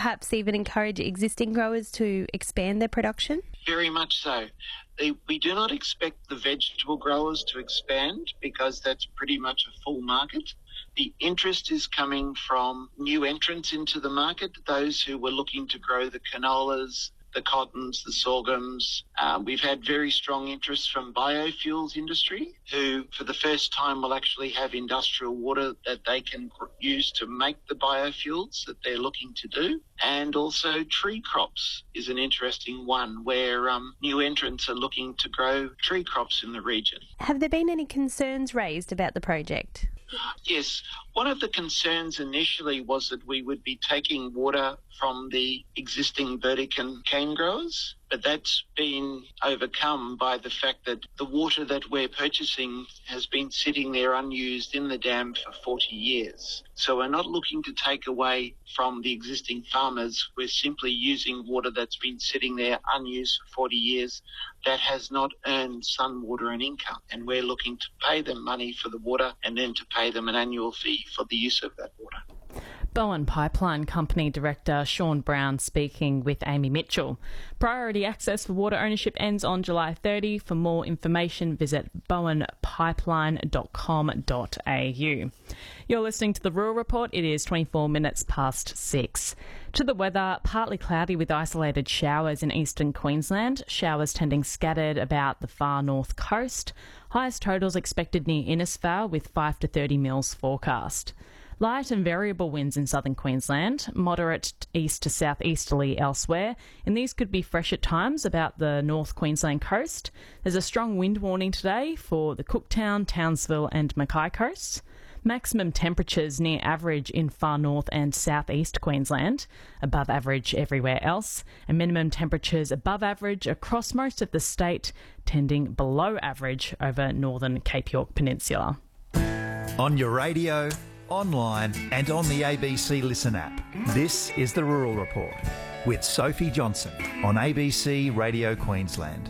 perhaps even encourage existing growers to expand their production? Very much so. We do not expect the vegetable growers to expand because that's pretty much a full market. The interest is coming from new entrants into the market, those who were looking to grow the canolas, the cottons, the sorghums. We've had very strong interest from biofuels industry, who for the first time will actually have industrial water that they can use to make the biofuels that they're looking to do. And also tree crops is an interesting one where new entrants are looking to grow tree crops in the region. Have there been any concerns raised about the project? Yes, one of the concerns initially was that we would be taking water from the existing Burdekin cane growers, but that's been overcome by the fact that the water that we're purchasing has been sitting there unused in the dam for 40 years. So we're not looking to take away from the existing farmers. We're simply using water that's been sitting there unused for 40 years that has not earned Sunwater an income. And we're looking to pay them money for the water and then to pay them an annual fee for the use of that water. Bowen Pipeline Company Director Sean Brown speaking with Amy Mitchell. Priority access for water ownership ends on July 30. For more information, visit bowenpipeline.com.au. You're listening to the Rural Report. It is 24 minutes past 6. To the weather, partly cloudy with isolated showers in eastern Queensland. Showers tending scattered about the far north coast. Highest totals expected near Innisfail with 5 to 30 mils forecast. Light and variable winds in southern Queensland, moderate east to southeasterly elsewhere, and these could be fresh at times about the North Queensland coast. There's a strong wind warning today for the Cooktown, Townsville and Mackay coasts. Maximum temperatures near average in far north and southeast Queensland, above average everywhere else, and minimum temperatures above average across most of the state, tending below average over northern Cape York Peninsula. On your radio, online and on the ABC Listen app. This is the Rural Report with Sophie Johnson on ABC Radio Queensland.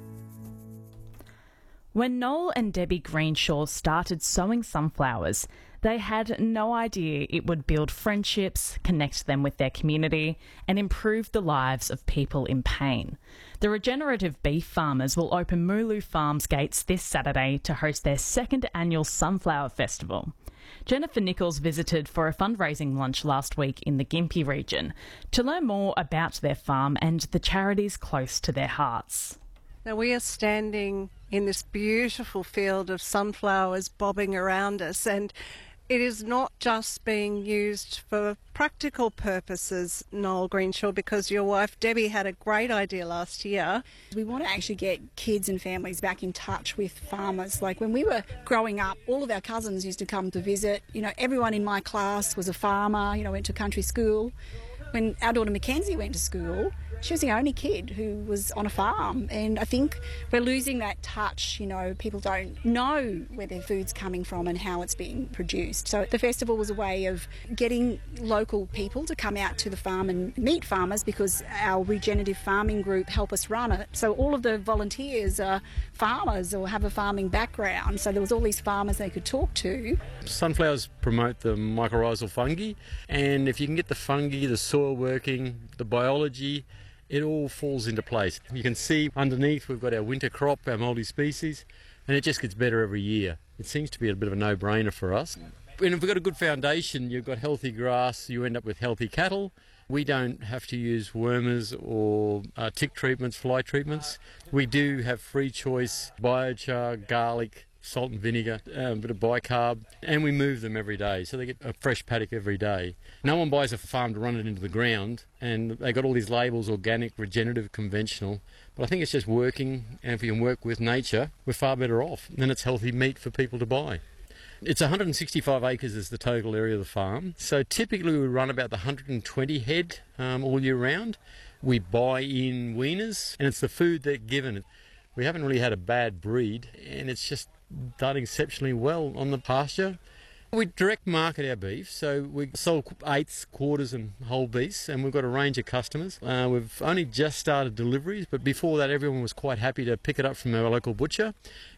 When Noel and Debbie Greenshaw started sowing sunflowers, they had no idea it would build friendships, connect them with their community, and improve the lives of people in pain. The regenerative beef farmers will open Mooloo Farms gates this Saturday to host their second annual Sunflower Festival. Jennifer Nichols visited for a fundraising lunch last week in the Gympie region to learn more about their farm and the charities close to their hearts. Now we are standing in this beautiful field of sunflowers bobbing around us, and it is not just being used for practical purposes, Noel Greenshaw, because your wife Debbie had a great idea last year. We want to actually get kids and families back in touch with farmers. Like when we were growing up, all of our cousins used to come to visit. You know, everyone in my class was a farmer, went to country school. When our daughter Mackenzie went to school, she was the only kid who was on a farm, and I think we're losing that touch. People don't know where their food's coming from and how it's being produced. So the festival was a way of getting local people to come out to the farm and meet farmers, because our regenerative farming group help us run it. So all of the volunteers are farmers or have a farming background, so there was all these farmers they could talk to. Sunflowers promote the mycorrhizal fungi, and if you can get the fungi, the soil working, the biology, it all falls into place. You can see underneath we've got our winter crop, our multi-species, and it just gets better every year. It seems to be a bit of a no-brainer for us. And if we've got a good foundation, you've got healthy grass, you end up with healthy cattle. We don't have to use wormers or tick treatments, fly treatments. We do have free choice biochar, garlic, salt and vinegar, a bit of bicarb, and we move them every day, so they get a fresh paddock every day. No one buys a farm to run it into the ground, and they got all these labels: organic, regenerative, conventional, but I think it's just working, and if we can work with nature, we're far better off. Then it's healthy meat for people to buy. It's 165 acres is the total area of the farm, so typically we run about 120 head all year round. We buy in weaners, and it's the food they're given. We haven't really had a bad breed, and it's just done exceptionally well on the pasture. We direct market our beef, so we sell eighths, quarters and whole beefs, and we've got a range of customers. We've only just started deliveries, but before that everyone was quite happy to pick it up from our local butcher,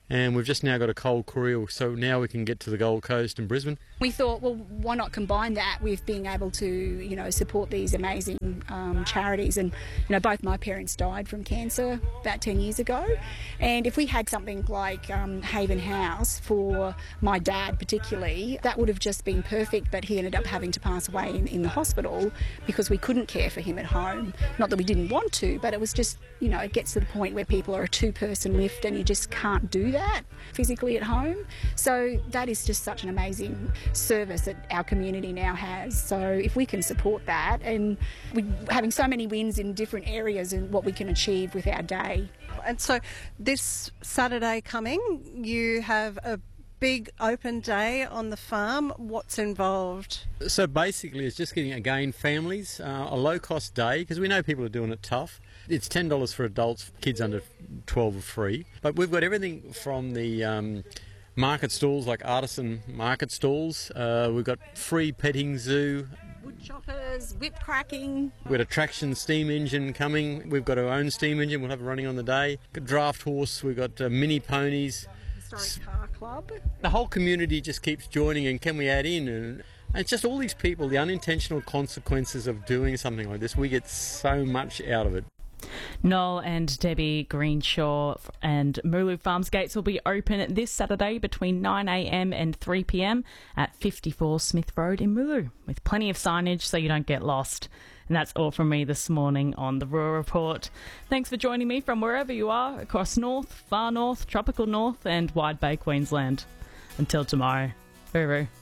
and we've just now got a coal courier, so now we can get to the Gold Coast and Brisbane. We thought, well, why not combine that with being able to, support these amazing charities? And, both my parents died from cancer about 10 years ago. And if we had something like Haven House for my dad particularly, that would have just been perfect. But he ended up having to pass away in the hospital because we couldn't care for him at home. Not that we didn't want to, but it was just, it gets to the point where people are a two-person lift and you just can't do that physically at home. So that is just such an amazing service that our community now has. So if we can support that, and we're having so many wins in different areas and what we can achieve with our day. And so this Saturday coming, you have a big open day on the farm. What's involved? So basically it's just getting, again, families, a low-cost day, because we know people are doing it tough. It's $10 for adults, kids under 12 are free. But we've got everything from the market stalls, like artisan market stalls. We've got free petting zoo. Wood choppers, whip cracking. We've got a traction steam engine coming. We've got our own steam engine. We'll have it running on the day. Got draft horse. We've got mini ponies. Historic car club. The whole community just keeps joining, and can we add in? And it's just all these people, the unintentional consequences of doing something like this. We get so much out of it. Noel and Debbie Greenshaw and Mooloo Farms gates will be open this Saturday between 9 a.m. and 3 p.m. at 54 Smith Road in Mooloo, with plenty of signage so you don't get lost. And that's all from me this morning on the Rural Report. Thanks for joining me from wherever you are across North, Far North, Tropical North and Wide Bay Queensland. Until tomorrow, Hooroo.